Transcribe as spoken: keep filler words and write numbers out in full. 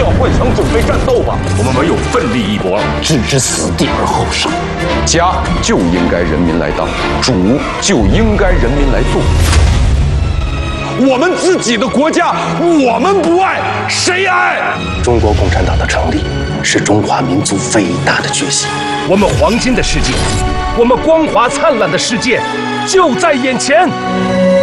要换枪准备战斗吧！ 我们唯有奋力一搏， 置之死地而后生。家就应该人民来当，主就应该人民来做。 我们自己的国家，我们不爱，谁爱？ 中国共产党的成立，是中华民族伟大的觉醒。 我们黄金的世界，我们光华灿烂的世界，就在眼前。